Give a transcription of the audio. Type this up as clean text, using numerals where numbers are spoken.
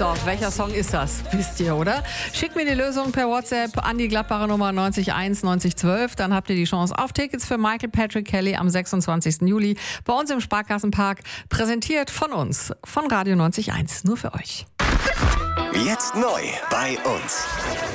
So, welcher Song ist das? Wisst ihr, oder? Schickt mir die Lösung per WhatsApp an die Gladbacher Nummer 901 9012. Dann habt ihr die Chance auf Tickets für Michael Patrick Kelly am 26. Juli bei uns im Sparkassenpark. Präsentiert von uns, von Radio 90.1. Nur für euch. Jetzt neu bei uns.